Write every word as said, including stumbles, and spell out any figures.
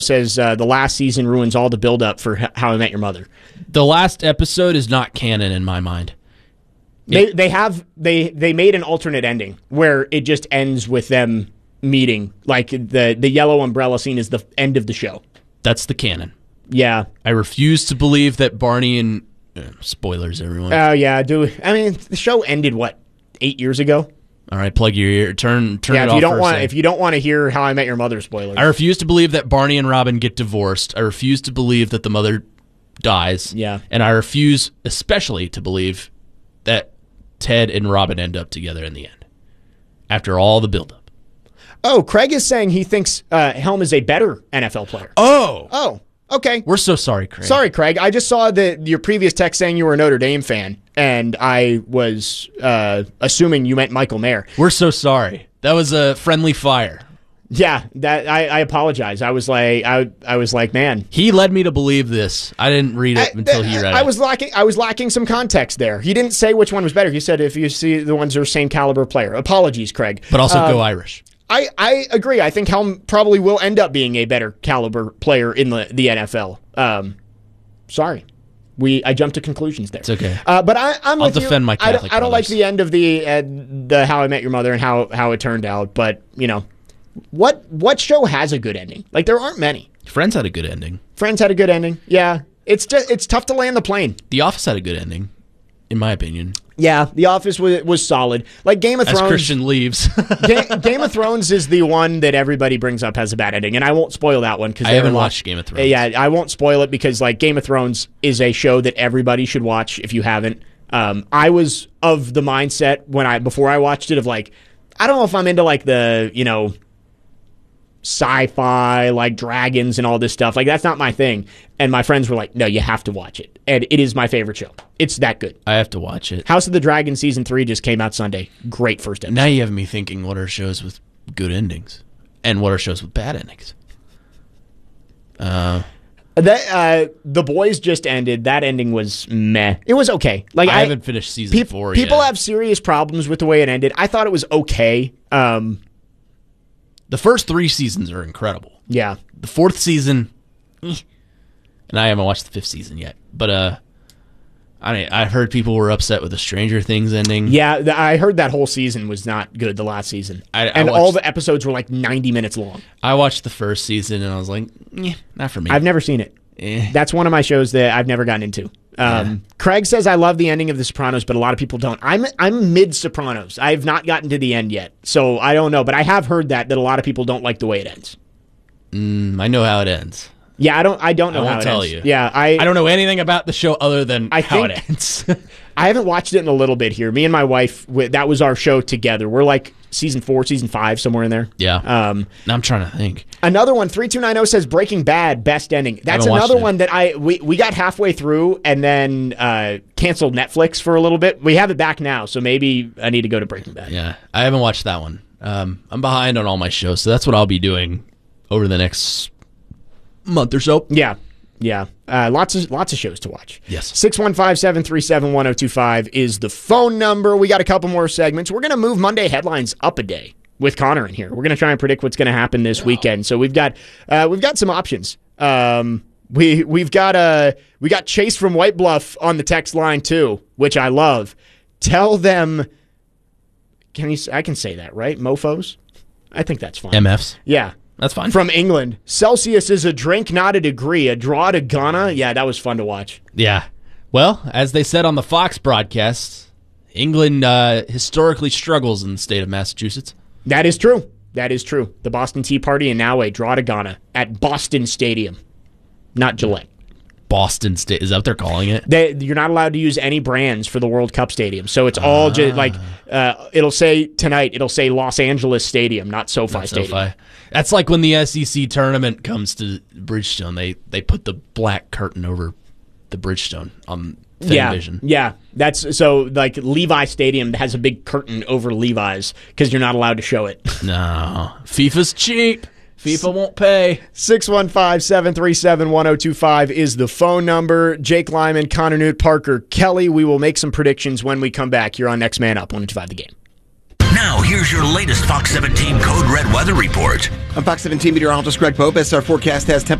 says uh, the last season ruins all the build-up for H- How I Met Your Mother. The last episode is not canon in my mind. They It- they have they they made an alternate ending where it just ends with them meeting. Like the the yellow umbrella scene is the end of the show. That's the canon. Yeah. I refuse to believe that Barney and... Uh, spoilers, everyone. Oh yeah. Do I mean the show ended what eight years ago? All right, plug your ear. Turn turn Yeah. it If off you don't for a want second. if you don't want to hear How I Met Your Mother spoilers. I refuse to believe that Barney and Robin get divorced. I refuse to believe that the mother dies. Yeah. And I refuse especially to believe that Ted and Robin end up together in the end. After all the buildup. Oh, Craig is saying he thinks uh, Helm is a better N F L player. Oh! Oh, okay. We're so sorry, Craig. Sorry, Craig. I just saw that your previous text saying you were a Notre Dame fan, and I was uh, assuming you meant Michael Mayer. We're so sorry. That was a friendly fire. Yeah, that I, I apologize. I was like, I, I was like, man, He led me to believe this. I didn't read it I, until he read I it. was lacking. I was lacking some context there. He didn't say which one was better. He said if you see the ones that are same caliber player. Apologies, Craig. But also Um, go Irish. I, I agree. I think Helm probably will end up being a better caliber player in the, the N F L. Um, sorry. We I jumped to conclusions there. It's okay. Uh, but I, I'm I'll with you. defend my I don't, Catholic I don't like brothers. the end of the uh, the How I Met Your Mother and how, how it turned out. But, you know, what what show has a good ending? Like, there aren't many. Friends had a good ending. Friends had a good ending. Yeah. It's just, it's tough to land the plane. The Office had a good ending, in my opinion. Yeah, The Office was, was solid. Like Game of As Thrones. Christian leaves. Ga- Game of Thrones is the one that everybody brings up has a bad ending, and I won't spoil that one because I haven't watched Game of Thrones. Yeah, I won't spoil it because like Game of Thrones is a show that everybody should watch if you haven't. Um, I was of the mindset when I before I watched it of like I don't know if I'm into like the you know sci-fi like dragons and all this stuff. Like that's not my thing. And my friends were like, "No, you have to watch it," and it is my favorite show. It's that good. I have to watch it. House of the Dragon season three just came out Sunday. Great first episode. Now you have me thinking, what are shows with good endings? And what are shows with bad endings? Uh, That uh, The Boys just ended. That ending was meh. It was okay. Like I, I, haven't finished season peop- four People yet. have serious problems with the way it ended. I thought it was okay. Um, The first three seasons are incredible. yeah. The fourth season, eh. And I haven't watched the fifth season yet. But uh, I mean, I've heard people were upset with the Stranger Things ending. Yeah, th- I heard that whole season was not good, the last season. I- I and watched- all the episodes were like ninety minutes long. I watched the first season and I was like, eh, not for me. I've never seen it. Eh. That's one of my shows that I've never gotten into. Um, Craig says I love the ending of The Sopranos, but a lot of people don't. I'm I'm mid Sopranos. I've not gotten to the end yet, so I don't know. But I have heard that that a lot of people don't like the way it ends. Mm, I know how it ends. Yeah, I don't. I don't know I how won't it tell ends. you. Yeah, I I don't know anything about the show other than I how think- it ends. I haven't watched it in a little bit here. Me and my wife, we- that was our show together. We're like season four, season five, somewhere in there. yeah. Um, Now I'm trying to think. another one, three two nine zero says Breaking Bad, best ending. That's haven't watched another it. one that I we, we got halfway through and then uh, canceled Netflix for a little bit. We have it back now, so maybe I need to go to Breaking Bad. Yeah, I haven't watched that one. Um, I'm behind on all my shows, so that's what I'll be doing over the next month or so. Yeah. Yeah. Uh, lots of lots of shows to watch. Yes. six one five, seven three seven, one zero two five is the phone number. We got a couple more segments. We're going to move Monday headlines up a day with Connor in here. We're going to try and predict what's going to happen this weekend. So we've got uh, we've got some options. Um, we we've got uh, we got Chase from White Bluff on the text line too, which I love. Tell them can you I can say that, right? Mofos? I think that's fine. M Fs. Yeah. That's fine. From England. Celsius is a drink, not a degree. A draw to Ghana. Yeah, that was fun to watch. Yeah. Well, as they said on the Fox broadcast, England uh, historically struggles in the state of Massachusetts. That is true. That is true. The Boston Tea Party and now a draw to Ghana at Boston Stadium, not Gillette. Boston State, is that what they're calling it? They, you're not allowed to use any brands for the World Cup stadium. So it's all just like, uh, it'll say tonight, it'll say Los Angeles Stadium, not SoFi Not Stadium. SoFi. That's like when the S E C tournament comes to Bridgestone. They they put the black curtain over the Bridgestone on Yeah, Fanvision. yeah. That's so like Levi Stadium has a big curtain over Levi's because you're not allowed to show it. No. FIFA's cheap. FIFA won't pay. six one five, seven three seven, one zero two five is the phone number. Jake Lyman, Connor Newt, Parker Kelly. We will make some predictions when we come back here on Next Man Up, one oh two five The Game. Now, here's your latest Fox seventeen Code Red weather report. I'm Fox seventeen meteorologist Greg Bopus. Our forecast has temperatures